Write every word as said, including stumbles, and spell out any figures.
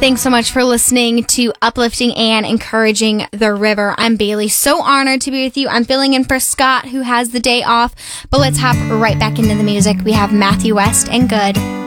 Thanks so much for listening to Uplifting and Encouraging the River. I'm Bailey. So honored to be with you. I'm filling in for Scott, who has the day off. But let's hop right back into the music. We have Matthew West and Good.